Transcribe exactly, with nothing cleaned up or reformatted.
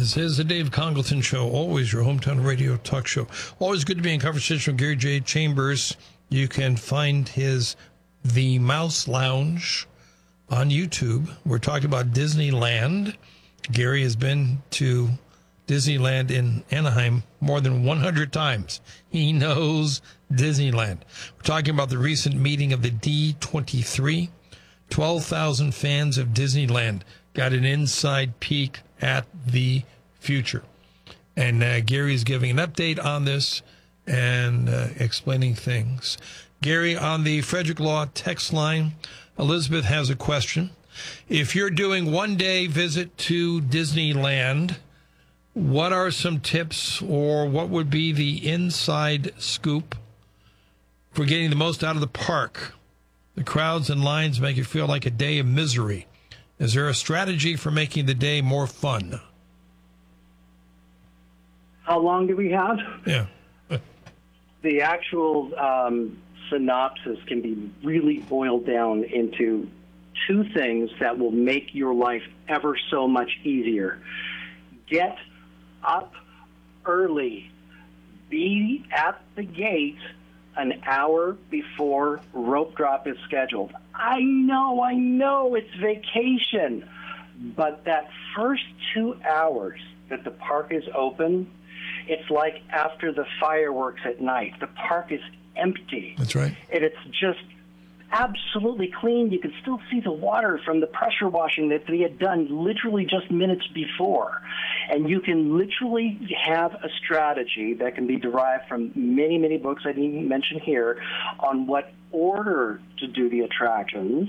This is the Dave Congleton Show, always your hometown radio talk show. Always good to be in conversation with Gary J. Chambers. You can find his The Mouse Lounge on YouTube. We're talking about Disneyland. Gary has been to Disneyland in Anaheim more than one hundred times. He knows Disneyland. We're talking about the recent meeting of the D twenty-three. twelve thousand fans of Disneyland got an inside peek at the future. And uh, Gary's giving an update on this and uh, explaining things. Gary, on the Frederick Law text line, Elizabeth has a question. If you're doing one-day visit to Disneyland, what are some tips or what would be the inside scoop for getting the most out of the park? The crowds and lines make it feel like a day of misery. Is there a strategy for making the day more fun? How long do we have? Yeah. The actual um, synopsis can be really boiled down into two things that will make your life ever so much easier. Get up early. Be at the gate an hour before rope drop is scheduled. I know, I know it's vacation, but that first two hours that the park is open, it's like after the fireworks at night. The park is empty. That's right. And it's just absolutely clean. You can still see the water from the pressure washing that they had done literally just minutes before. And you can literally have a strategy that can be derived from many, many books I didn't mention here on what order to do the attractions